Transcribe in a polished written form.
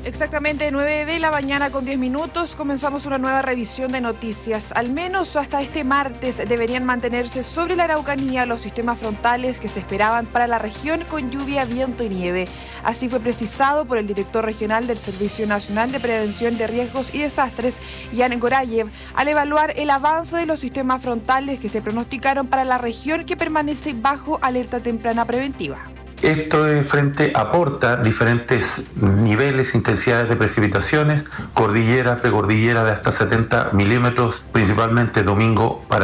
Exactamente 9 de la mañana con 10 minutos comenzamos una nueva revisión de noticias. Al menos hasta este martes deberían mantenerse sobre la Araucanía los sistemas frontales que se esperaban para la región con lluvia, viento y nieve. Así fue precisado por el director regional del Servicio Nacional de Prevención de Riesgos y Desastres, Jan Gorayev, al evaluar el avance de los sistemas frontales que se pronosticaron para la región que permanece bajo alerta temprana preventiva. Este frente aporta diferentes niveles, intensidades de precipitaciones, cordillera, precordillera de hasta 70 milímetros, principalmente domingo para